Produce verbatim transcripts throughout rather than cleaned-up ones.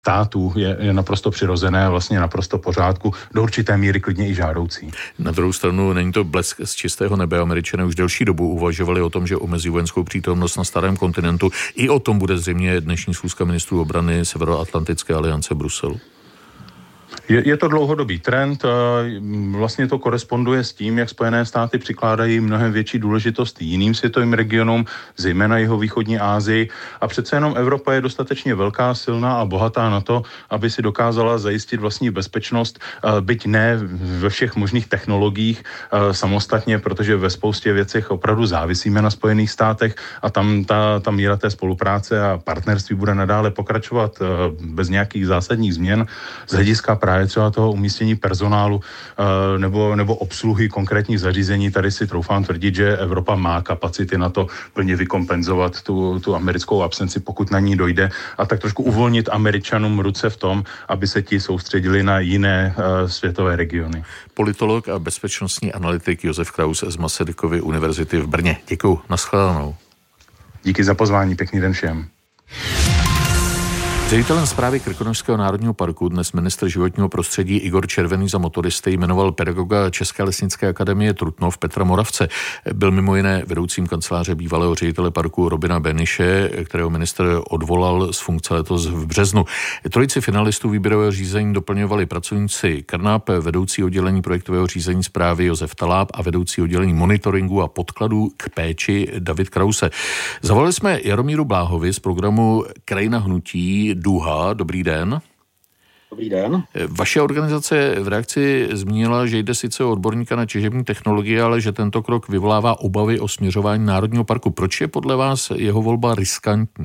států je, je naprosto přirozené a vlastně naprosto pořádku, do určité míry klidně i žádoucí. Na druhou stranu není to blesk z čistého nebe. Američané už delší dobu uvažovali o tom, že omezí vojenskou přítomnost na starém kontinentu. I o tom bude zřejmě dnešní schůzka ministrů obrany Severoatlantické aliance v Bruselu. Je, je to dlouhodobý trend, vlastně to koresponduje s tím, jak Spojené státy přikládají mnohem větší důležitost jiným světovým regionům, zejména jihovýchodní Asii, a přece jenom Evropa je dostatečně velká, silná a bohatá na to, aby si dokázala zajistit vlastní bezpečnost, byť ne ve všech možných technologiích samostatně, protože ve spoustě věcech opravdu závisíme na Spojených státech a tam ta, ta míra té spolupráce a partnerství bude nadále pokračovat bez nějakých zásadních změn z hlediska právě třeba toho umístění personálu uh, nebo, nebo obsluhy konkrétních zařízení. Tady si troufám tvrdit, že Evropa má kapacity na to plně vykompenzovat tu, tu americkou absenci, pokud na ní dojde, a tak trošku uvolnit Američanům ruce v tom, aby se ti soustředili na jiné uh, světové regiony. Politolog a bezpečnostní analytik Josef Kraus z Masarykovy univerzity v Brně. Děkuju, nashledanou. Díky za pozvání, pěkný den všem. Ředitelem správy Krkonošského národního parku dnes ministr životního prostředí Igor Červený za motoristy jmenoval pedagoga České lesnické akademie Trutnov Petra Moravce. Byl mimo jiné vedoucím kanceláře bývalého ředitele parku Robina Beniše, kterého ministr odvolal z funkce letos v březnu. Trojici finalistů výběrového řízení doplňovali pracovníci Krnap, vedoucí oddělení projektového řízení správy Josef Taláb a vedoucí oddělení monitoringu a podkladů k péči David Krause. Zavolali jsme Jaromíru Bláhovi z programu Krajina hnutí Duha. Dobrý den. Dobrý den. Vaše organizace v reakci zmínila, že jde sice o odborníka na těžební technologie, ale že tento krok vyvolává obavy o směřování národního parku. Proč je podle vás jeho volba riskantní?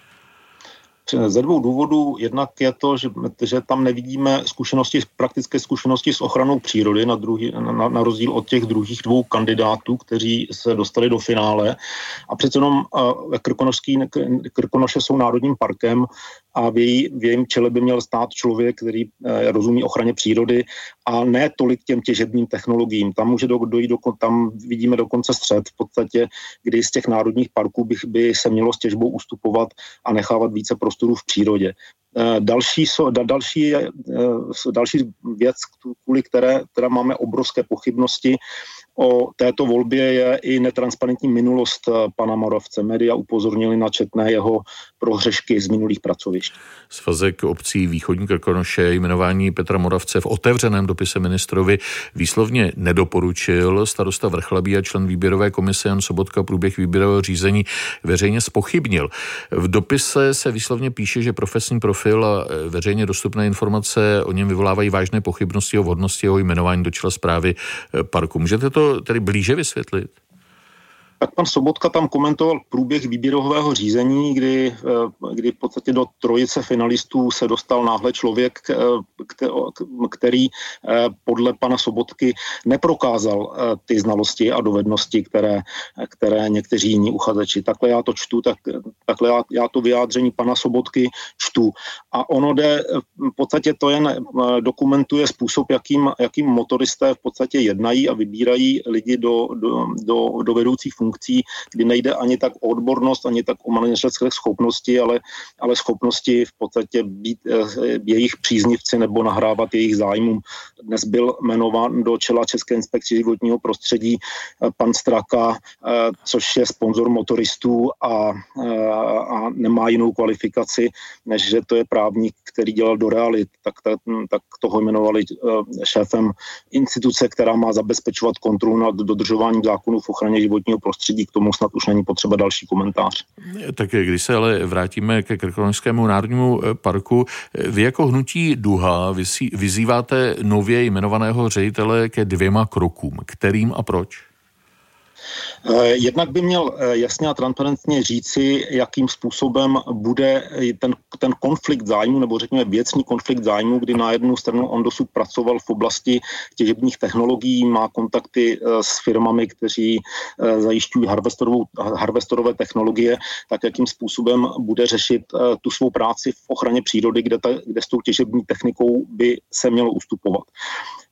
Ze dvou důvodů. Jednak je to, že, že tam nevidíme zkušenosti, praktické zkušenosti s ochranou přírody, na, druhý, na, na rozdíl od těch druhých dvou kandidátů, kteří se dostali do finále. A přece jenom Krkonošský, Krkonoše jsou národním parkem a v, její, v jejím čele by měl stát člověk, který eh, rozumí ochraně přírody a ne tolik těm těžebním technologiím. Tam může do, dojít, do, tam vidíme dokonce střed v podstatě, kdy z těch národních parků by, by se mělo s těžbou ustupovat a nechávat více prostoru v přírodě. Eh, další, da, další, eh, další věc, kvůli které, které máme obrovské pochybnosti o této volbě, je i netransparentní minulost pana Moravce. Média upozornili na četné jeho prohřešky z minulých pracovišť. Svazek obcí Východní Krkonoše jmenování Petra Moravce v otevřeném dopise ministrovi výslovně nedoporučil. Starosta Vrchlabí a člen výběrové komise Jan Sobotka průběh výběrového řízení veřejně zpochybnil. V dopise se výslovně píše, že profesní profil a veřejně dostupné informace o něm vyvolávají vážné pochybnosti o vhodnosti jeho jmenování do čela správy parku. Můžete to tedy blíže vysvětlit? Tak pan Sobotka tam komentoval průběh výběrového řízení, kdy, kdy v podstatě do trojice finalistů se dostal náhle člověk, který podle pana Sobotky neprokázal ty znalosti a dovednosti, které, které někteří jiní uchazeči. Takhle já to čtu, tak, takhle já, já to vyjádření pana Sobotky čtu. A ono jde, v podstatě to jen dokumentuje způsob, jakým, jakým motoristé v podstatě jednají a vybírají lidi do, do, do, do vedoucích funkcí, kdy nejde ani tak o odbornost, ani tak o manažerské schopnosti, ale, ale schopnosti v podstatě být eh, jejich příznivci nebo nahrávat jejich zájmům. Dnes byl jmenován do čela České inspekce životního prostředí eh, pan Straka, eh, což je sponzor motoristů a, eh, a nemá jinou kvalifikaci, než že to je právník, který dělal do realit. Tak, tak, tak toho jmenovali eh, šéfem instituce, která má zabezpečovat kontrolu nad dodržováním zákonů v ochraně životního prostředí. K tomu snad už není potřeba další komentář. Tak když se ale vrátíme ke Krkonošskému národnímu parku, vy jako hnutí Duha vyzýváte nově jmenovaného ředitele ke dvěma krokům. Kterým a proč? Jednak by měl jasně a transparentně říci, jakým způsobem bude ten, ten konflikt zájmu, nebo řekněme věcný konflikt zájmu, kdy na jednu stranu on dosud pracoval v oblasti těžebních technologií, má kontakty s firmami, kteří zajišťují harvestorové technologie, tak jakým způsobem bude řešit tu svou práci v ochraně přírody, kde, ta, kde s tou těžební technikou by se mělo ustupovat.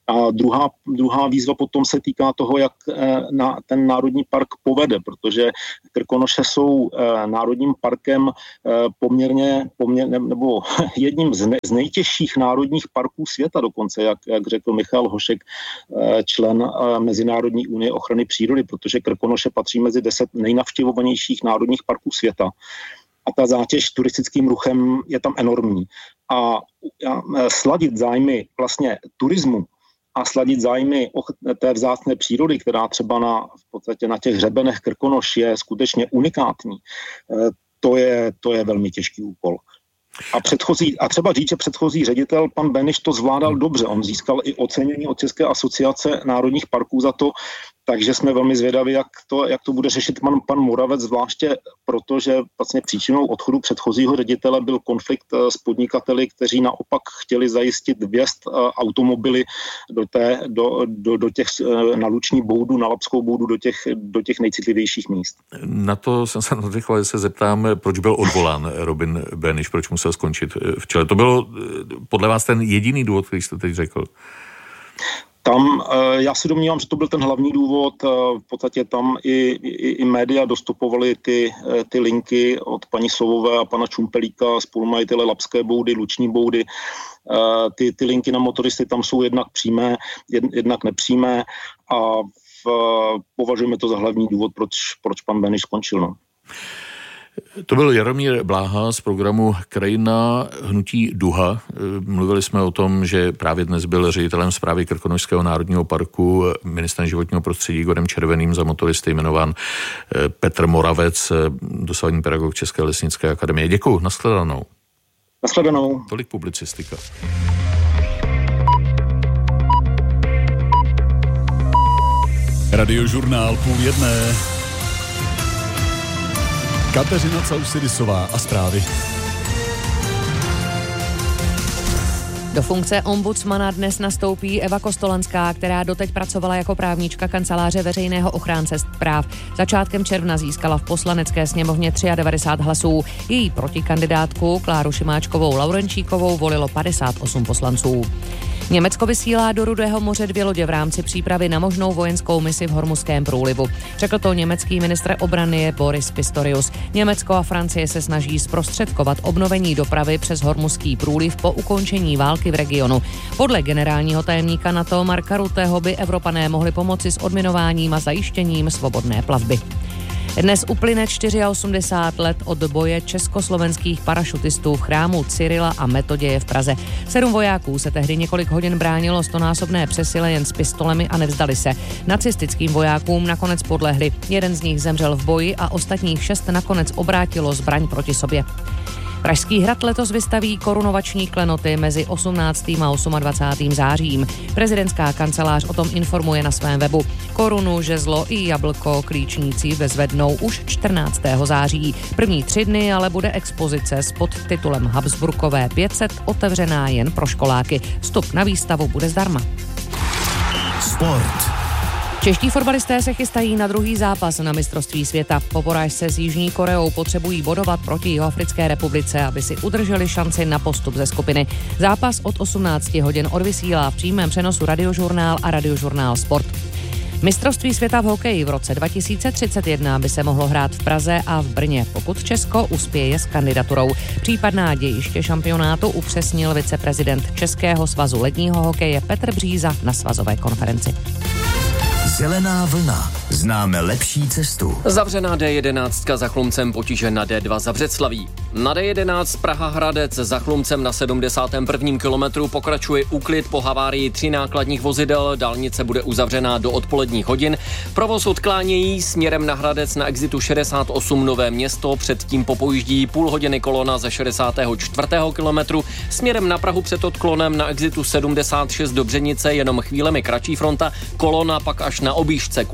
A druhá, druhá výzva potom se týká toho, jak na ten národní park povede, protože Krkonoše jsou národním parkem poměrně, poměrně nebo jedním z, ne, z nejtěžších národních parků světa dokonce, jak, jak řekl Michal Hošek, člen Mezinárodní unie ochrany přírody, protože Krkonoše patří mezi deset nejnavštěvovanějších národních parků světa. A ta zátěž turistickým ruchem je tam enormní. A sladit zájmy vlastně turismu a sladit zájmy té vzácné přírody, která třeba na, v podstatě na těch hřebenech Krkonoš je skutečně unikátní, to je, to je velmi těžký úkol. A, předchozí, a třeba říct, že předchozí ředitel, pan Beniš, to zvládal dobře. On získal i ocenění od České asociace národních parků za to, takže jsme velmi zvědaví, jak to, jak to bude řešit pan, pan Moravec, zvláště protože vlastně příčinou odchodu předchozího ředitele byl konflikt s podnikateli, kteří naopak chtěli zajistit vjezd automobily do, té, do, do, do těch, na Luční boudu, na Lapskou boudu, do těch, do těch nejcitlivějších míst. Na to jsem se nadechal, že se zeptám, proč byl odvolán Robin Beniš, proč musel skončit v čele. To bylo podle vás ten jediný důvod, který jste teď řekl? Tam já si domnívám, že to byl ten hlavní důvod. V podstatě tam i, i, i média dostupovaly ty, ty linky od paní Sovové a pana Čumpelíka, spolumajitele Lapské boudy, Luční boudy. Ty, ty linky na motoristy tam jsou jednak přímé, jednak nepřímé a v, považujeme to za hlavní důvod, proč, proč pan Beniš skončil. No. To byl Jaromír Bláha z programu Krajina hnutí Duha. Mluvili jsme o tom, že právě dnes byl ředitelem správy Krkonošského národního parku ministrem životního prostředí Igorem Červeným, za motoristy jmenován Petr Moravec, dosavadní pedagog České lesnické akademie. Děkuju, nashledanou. Nashledanou. Tolik publicistika. Radiožurnál půl jedné. Kateřina Causidisová a zprávy. Do funkce ombudsmana dnes nastoupí Eva Kostolanská, která doteď pracovala jako právnička kanceláře veřejného ochránce práv. Začátkem června získala v poslanecké sněmovně devadesát tři hlasů. Její protikandidátku Kláru Šimáčkovou Laurenčíkovou volilo padesát osm poslanců. Německo vysílá do Rudého moře dvě lodě v rámci přípravy na možnou vojenskou misi v Hormuzském průlivu. Řekl to německý ministr obrany Boris Pistorius. Německo a Francie se snaží zprostředkovat obnovení dopravy přes Hormuzský průliv po ukončení války v regionu. Podle generálního tajemníka NATO Marka Rutteho by Evropané mohli pomoci s odminováním a zajištěním svobodné plavby. Dnes uplyne osmdesát čtyři let od boje československých parašutistů v chrámu Cyrila a Metoděje v Praze. Sedm vojáků se tehdy několik hodin bránilo stonásobné přesile jen s pistolemi a nevzdali se. Nacistickým vojákům nakonec podlehli. Jeden z nich zemřel v boji a ostatních šest nakonec obrátilo zbraň proti sobě. Pražský hrad letos vystaví korunovační klenoty mezi osmnáctým a dvacátým osmým zářím. Prezidentská kancelář o tom informuje na svém webu. Korunu, žezlo i jablko klíčníci vezvednou už čtrnáctého září. První tři dny ale bude expozice s podtitulem Habsburkové pět set otevřená jen pro školáky. Vstup na výstavu bude zdarma. Sport. Čeští fotbalisté se chystají na druhý zápas na mistrovství světa. Po porážce s Jižní Koreou potřebují bodovat proti Jihoafrické republice, aby si udrželi šanci na postup ze skupiny. Zápas od osmnácti hodin odvysílá v přímém přenosu Radiožurnál a Radiožurnál Sport. Mistrovství světa v hokeji v roce dva tisíce třicet jedna by se mohlo hrát v Praze a v Brně, pokud Česko uspěje s kandidaturou. Případná dějiště šampionátu upřesnil viceprezident Českého svazu ledního hokeje Petr Bříza na svazové konferenci. Zelená vlna. Známe lepší cestu. Zavřená D jedenáct za Chlumcem, potíže na D dva za Břeclaví. Na D jedenáct Praha Hradec za Chlumcem na sedmdesátém prvním kilometru pokračuje úklid po havárii tří nákladních vozidel. Dálnice bude uzavřená do odpoledních hodin. Provoz odklánějí směrem na Hradec na exitu šedesát osm Nové Město. Předtím popojíždí půl hodiny kolona ze šedesátého čtvrtého kilometru. Směrem na Prahu před odklonem na exitu sedmdesát šest do Břenice jenom chvílemi kratší fronta. Kolona pak až na objížďce kolem Roudnice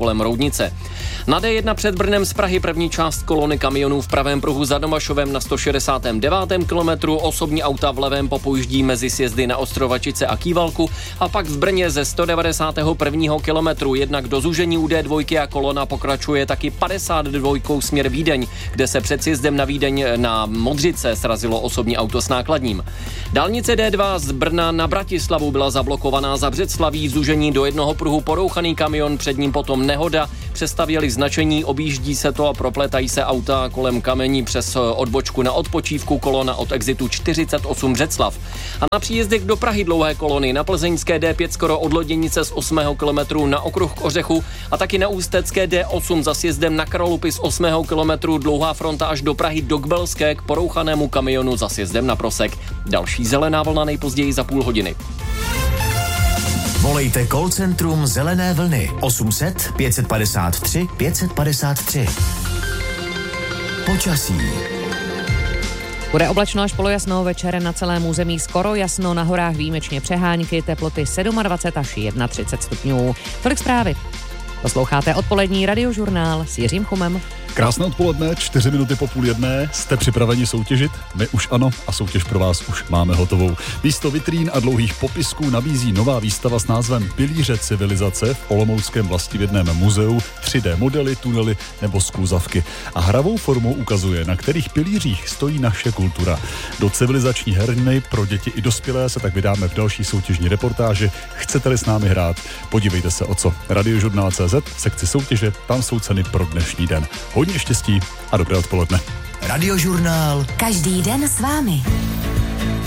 dálnice. Na D jedna před Brnem z Prahy první část kolony kamionů v pravém pruhu za Domašovem na sto šedesátém devátém kilometru, osobní auta v levém popojíždí mezi sjezdy na Ostrovačice a Kývalku a pak v Brně ze sto devadesátého prvního kilometru jednak do zúžení u D dva a kolona pokračuje taky padesát dva směr Vídeň, kde se před sjezdem na Vídeň na Modřice srazilo osobní auto s nákladním. Dálnice D dva z Brna na Bratislavu byla zablokovaná za Břeclaví, v zúžení do jednoho pruhu porouchaný kamion, před ním potom nehoda, přestavěli značení, objíždí se to a propletají se auta kolem Kamení přes odbočku na odpočívku, kolona od exitu čtyřicet osm Břeclav. A na příjezdech do Prahy dlouhé kolony, na plzeňské D pět skoro od Loděnice z osmého kilometru na okruh k Ořechu a taky na ústecké D osm za sjezdem na Kralupy z osmého kilometru, dlouhá fronta až do Prahy do Kbelské k porouchanému kamionu za sjezdem na Prosek. Další zelená vlna nejpozději za půl hodiny. Volejte call centrum Zelené vlny osm set pět padesát tři pět padesát tři. Počasí. Bude oblačno až polojasno, večer na celém území skoro jasno, na horách výjimečně přehánky, teploty dvacet sedm až třicet jedna stupňů. Tolik zprávy. Posloucháte odpolední radiožurnál s Jiřím Chumem. Krásné odpoledne, čtyři minuty po půl jedné. Jste připraveni soutěžit? My už ano a soutěž pro vás už máme hotovou. Místo vitrín a dlouhých popisků nabízí nová výstava s názvem Pilíře civilizace v Olomouckém vlastivědném muzeu, tři dé modely, tunely nebo skluzavky. A hravou formou ukazuje, na kterých pilířích stojí naše kultura. Do civilizační herny pro děti i dospělé se tak vydáme v další soutěžní reportáži. Chcete-li s námi hrát? Podívejte se o co. Radiožurnál tečka cé zet v sekci soutěže, tam jsou ceny pro dnešní den. Hodně štěstí a dobré odpoledne. Radiožurnál. Každý den s vámi.